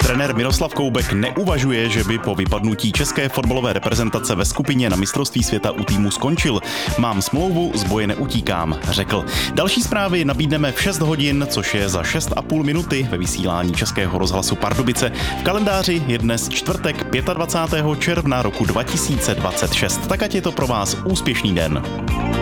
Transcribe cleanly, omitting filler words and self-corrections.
Trenér Miroslav Koubek neuvažuje, že by po vypadnutí české fotbalové reprezentace ve skupině na mistrovství světa u týmu skončil. Mám smlouvu, z boje neutíkám, řekl. Další zprávy nabídneme v 6 hodin, což je za 6,5 minuty ve vysílání Českého rozhlasu Pardubice. V kalendáři je dnes čtvrtek 25. června roku 2026. Tak ať je to pro vás úspěšný den.